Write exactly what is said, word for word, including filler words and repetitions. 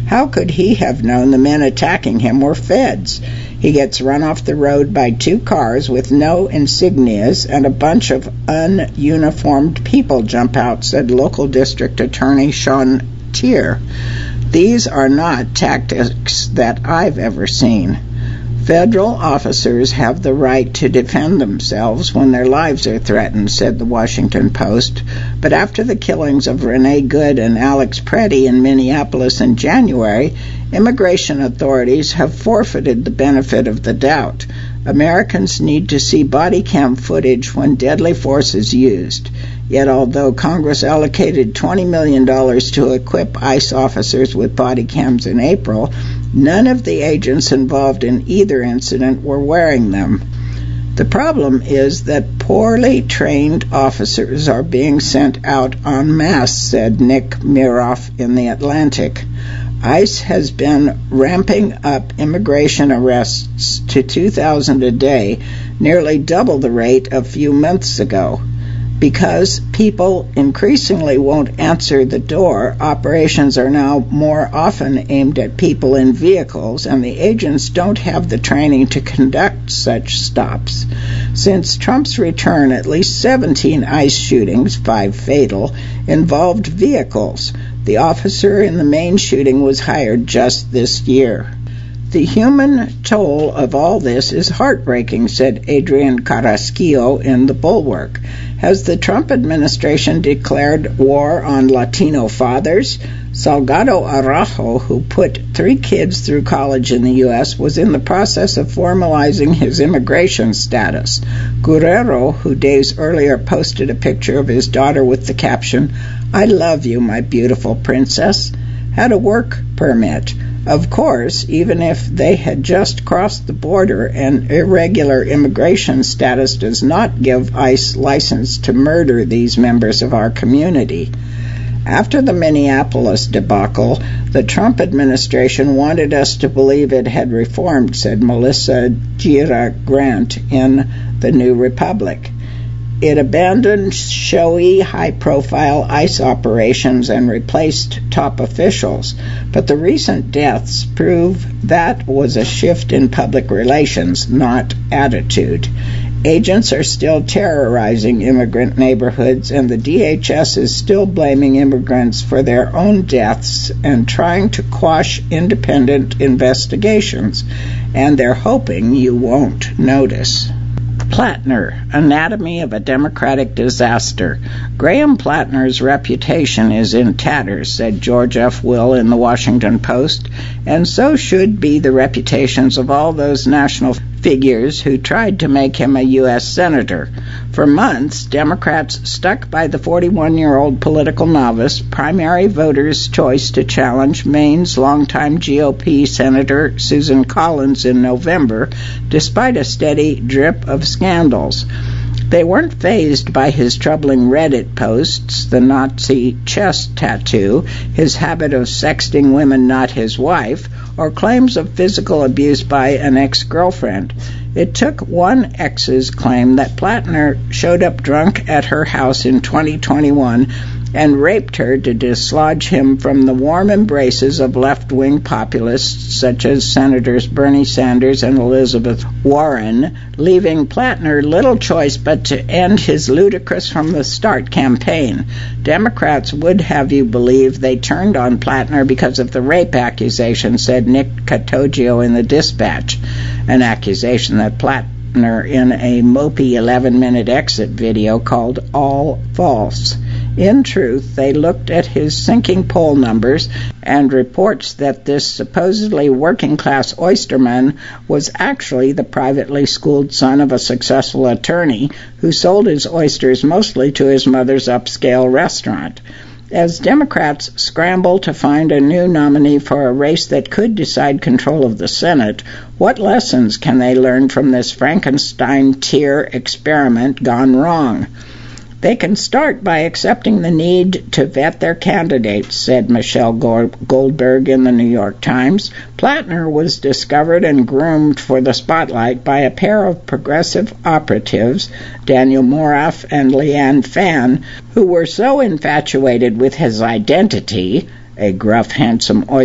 How could he have known the men attacking him were feds? He gets run off the road by two cars with no insignias, and a bunch of ununiformed people jump out, said local district attorney Sean Tier. These are not tactics that I've ever seen. Federal officers have the right to defend themselves when their lives are threatened, said the Washington Post. But after the killings of Renee Good and Alex Preddy in Minneapolis in January, immigration authorities have forfeited the benefit of the doubt. Americans need to see body cam footage when deadly force is used. Yet although Congress allocated twenty million dollars to equip ICE officers with body cams in April, none of the agents involved in either incident were wearing them. The problem is that poorly trained officers are being sent out en masse, said Nick Miroff in The Atlantic. ICE has been ramping up immigration arrests to two thousand a day, nearly double the rate a few months ago. Because people increasingly won't answer the door, operations are now more often aimed at people in vehicles, and the agents don't have the training to conduct such stops. Since Trump's return, at least seventeen ICE shootings, five fatal, involved vehicles. The officer in the main shooting was hired just this year. The human toll of all this is heartbreaking, said Adrian Carrasquillo in The Bulwark. Has the Trump administration declared war on Latino fathers? Salgado Araujo, who put three kids through college in the U S, was in the process of formalizing his immigration status. Guerrero, who days earlier posted a picture of his daughter with the caption, "I love you, my beautiful princess," had a work permit. Of course, even if they had just crossed the border, an irregular immigration status does not give ICE license to murder these members of our community. After the Minneapolis debacle, the Trump administration wanted us to believe it had reformed, said Melissa Gira Grant in The New Republic. It abandoned showy, high-profile ICE operations and replaced top officials, but the recent deaths prove that was a shift in public relations, not attitude. Agents are still terrorizing immigrant neighborhoods, and the D H S is still blaming immigrants for their own deaths and trying to quash independent investigations, and they're hoping you won't notice. Plattner, Anatomy of a Democratic Disaster. Graham Plattner's reputation is in tatters, said George F. Will in the Washington Post, and so should be the reputations of all those national figures who tried to make him a U S senator. For months, Democrats stuck by the forty-one-year-old political novice, primary voters' choice to challenge Maine's longtime G O P Senator Susan Collins in November, despite a steady drip of scandals. They weren't fazed by his troubling Reddit posts, the Nazi chest tattoo, his habit of sexting women not his wife, or claims of physical abuse by an ex-girlfriend. It took one ex's claim that Plattner showed up drunk at her house in twenty twenty-one and raped her to dislodge him from the warm embraces of left-wing populists such as Senators Bernie Sanders and Elizabeth Warren, leaving Plattner little choice but to end his ludicrous from the start campaign. Democrats would have you believe they turned on Plattner because of the rape accusation, said Nick Catoggio in the Dispatch, an accusation that Plattner in a mopey eleven-minute exit video called all false. In truth, they looked at his sinking poll numbers and reports that this supposedly working-class oysterman was actually the privately schooled son of a successful attorney who sold his oysters mostly to his mother's upscale restaurant. As Democrats scramble to find a new nominee for a race that could decide control of the Senate, what lessons can they learn from this Frankenstein-tier experiment gone wrong? They can start by accepting the need to vet their candidates, said Michelle Goldberg in the New York Times. Plattner was discovered and groomed for the spotlight by a pair of progressive operatives, Daniel Moraff and Leanne Phan, who were so infatuated with his identity, a gruff, handsome